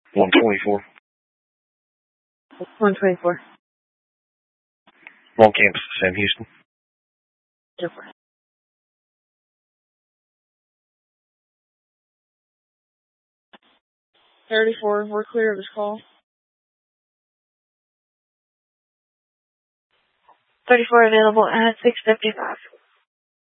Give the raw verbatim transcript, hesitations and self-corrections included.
one twenty-four. one twenty-four. On campus, Sam Houston. Different. thirty-four, we're clear of this call. thirty-four available at six fifty-five.